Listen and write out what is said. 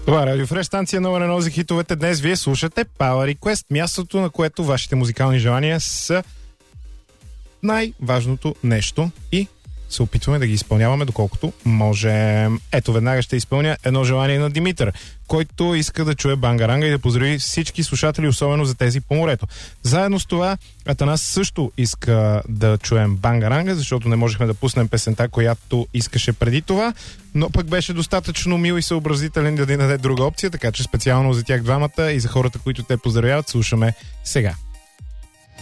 Това е Радио Фреш, станция номер 1 за хитовете. Днес вие слушате Power Request, мястото, на което вашите музикални желания са най-важното нещо и се опитваме да ги изпълняваме доколкото можем. Ето, веднага ще изпълня едно желание на Димитър, който иска да чуе Бангаранга и да поздрави всички слушатели, особено за тези по морето. Заедно с това, Атанас също иска да чуем Бангаранга, защото не можехме да пуснем песента, която искаше преди това, но пък беше достатъчно мил и съобразителен да ни даде друга опция, така че специално за тях двамата и за хората, които те поздравяват, слушаме сега.